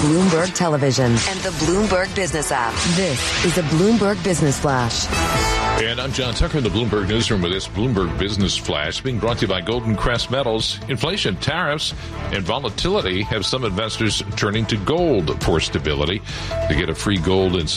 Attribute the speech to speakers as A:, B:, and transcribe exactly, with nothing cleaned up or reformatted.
A: Bloomberg Television and the Bloomberg Business app. This is a Bloomberg Business Flash.
B: And I'm John Tucker in the Bloomberg Newsroom with this Bloomberg Business Flash, being brought to you by Golden Crest Metals. Inflation, tariffs, and volatility have some investors turning to gold for stability. To get a free gold and